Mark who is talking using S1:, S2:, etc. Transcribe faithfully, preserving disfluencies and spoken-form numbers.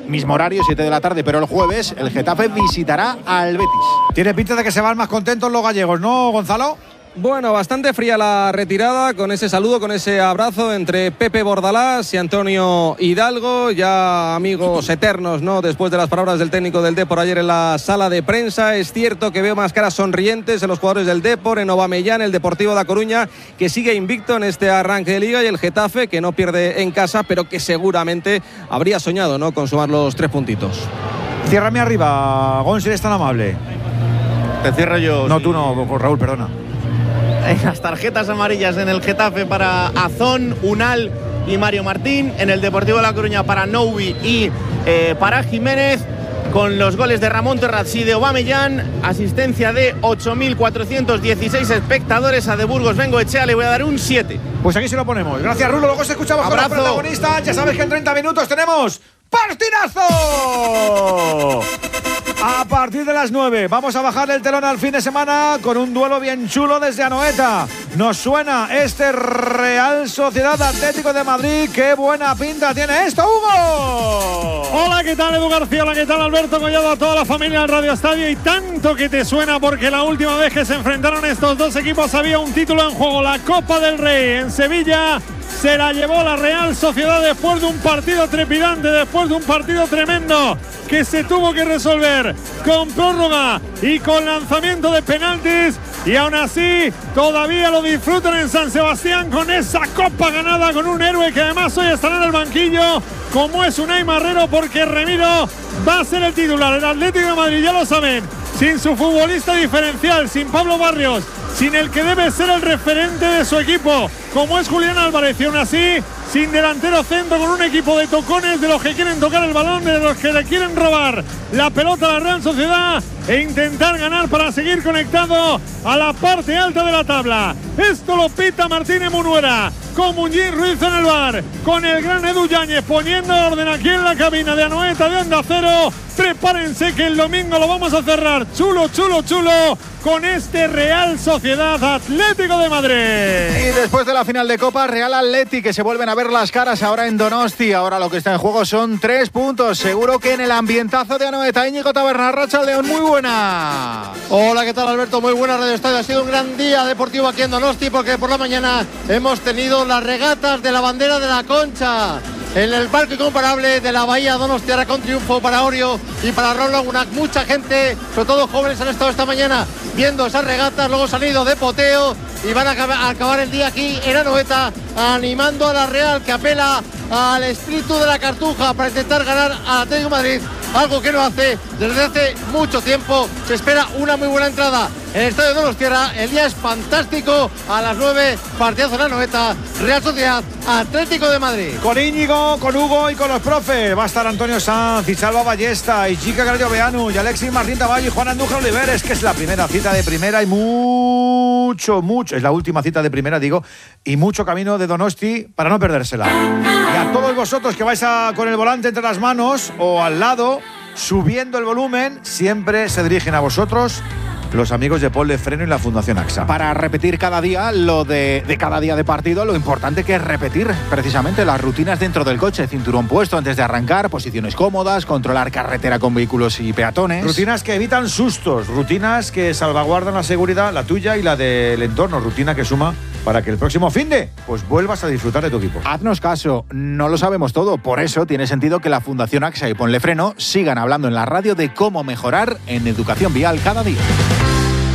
S1: mismo horario, siete de la tarde, pero el jueves el Getafe visitará al Betis.
S2: Tiene pinta de que se van más contentos los gallegos, ¿no, Gonzalo?
S3: Bueno, bastante fría la retirada, con ese saludo, con ese abrazo entre Pepe Bordalás y Antonio Hidalgo, ya amigos eternos, ¿no? Después de las palabras del técnico del Depor ayer en la sala de prensa. Es cierto que veo más caras sonrientes en los jugadores del Depor, en Aubameyang, el Deportivo de La Coruña, que sigue invicto en este arranque de liga, y el Getafe, que no pierde en casa, pero que seguramente habría soñado, ¿no?, con sumar los tres puntitos.
S2: Ciérrame arriba, Gon, si eres tan amable.
S4: Te cierro yo.
S2: No,
S4: sí.
S2: tú no, Raúl, perdona.
S4: Las tarjetas amarillas en el Getafe para Azón, Unal y Mario Martín. En el Deportivo de La Coruña para Noubi y eh, para Jiménez. Con los goles de Ramón Terraz y de Aubameyang. Asistencia de ocho mil cuatrocientos dieciséis espectadores. A de Burgos Bengoechea le voy a dar un siete.
S2: Pues aquí se lo ponemos. Gracias, Rulo. Luego se escuchamos
S4: Abrazo.
S2: con los protagonistas. Ya sabes que en treinta minutos tenemos ¡partidazo! A partir de las nueve vamos a bajar el telón al fin de semana con un duelo bien chulo desde Anoeta. Nos suena este Real Sociedad Atlético de Madrid. ¡Qué buena pinta tiene esto, Hugo!
S5: Hola, ¿qué tal, Edu García? Hola, ¿qué tal, Alberto Collado? A toda la familia del Radio Estadio. Y tanto que te suena, porque la última vez que se enfrentaron estos dos equipos había un título en juego, la Copa del Rey en Sevilla. Se la llevó la Real Sociedad después de un partido trepidante, después de un partido tremendo que se tuvo que resolver con prórroga y con lanzamiento de penaltis, y aún así todavía lo disfrutan en San Sebastián con esa copa ganada, con un héroe que además hoy estará en el banquillo como es Unai Marrero, porque Remiro va a ser el titular. El Atlético de Madrid, ya lo saben, sin su futbolista diferencial, sin Pablo Barrios, sin el que debe ser el referente de su equipo, como es Julián Álvarez, y aún así sin delantero centro, con un equipo de tocones, de los que quieren tocar el balón, de los que le quieren robar la pelota a la Real Sociedad e intentar ganar para seguir conectado a la parte alta de la tabla. Esto lo pita Martínez Munuera, con Muñiz Ruiz en el bar, con el gran Edu Yáñez poniendo orden aquí en la cabina de Anoeta de Onda Cero. Prepárense que el domingo lo vamos a cerrar chulo, chulo, chulo con este Real Sociedad Atlético de Madrid.
S1: Y después de la final de Copa, Real Atleti, que se vuelven a ver las caras ahora en Donosti. Ahora lo que está en juego son tres puntos. Seguro que en el ambientazo de Anoeta. Íñigo Taberna, Racha León, muy buena.
S6: Hola, ¿qué tal, Alberto? Muy buena, Radio Estadio. Ha sido un gran día deportivo aquí en Donosti, porque por la mañana hemos tenido las regatas de la bandera de la Concha en el parque incomparable de la Bahía Donostiarra, con triunfo para Orio y para Raúl Lagunac. Mucha gente, sobre todo jóvenes, han estado esta mañana viendo esas regatas, luego se han ido de poteo y van a acabar el día aquí en Anoeta animando a la Real, que apela al espíritu de la Cartuja para intentar ganar al Atlético de Madrid, algo que no hace desde hace mucho tiempo. Se espera una muy buena entrada en el estadio de Donostiarra. El día es fantástico. A las nueve, partidazo en Anoeta, Real Sociedad Atlético de Madrid.
S2: Con Íñigo, con Hugo y con los profes va a estar Antonio Sanz y Salva Ballesta y Chica Gallo Beanu y Alexis Martín Taballo y Juan Andújar Oliveres, que es la primera cita de primera y mucho, mucho, es la última cita de primera, digo, y mucho camino de Donosti para no perdérsela. Y a todos vosotros que vais a, con el volante entre las manos o al lado, subiendo el volumen, siempre se dirigen a vosotros los amigos de Pol de Freno y la Fundación AXA.
S1: Para repetir cada día lo de, de cada día de partido, lo importante que es repetir precisamente las rutinas dentro del coche. Cinturón puesto antes de arrancar, posiciones cómodas, controlar carretera con vehículos y peatones.
S2: Rutinas que evitan sustos, rutinas que salvaguardan la seguridad, la tuya y la del entorno. Rutina que suma para que el próximo finde pues vuelvas a disfrutar de tu equipo.
S1: Haznos caso, no lo sabemos todo. Por eso tiene sentido que la Fundación AXA y Ponle Freno sigan hablando en la radio de cómo mejorar en educación vial cada día.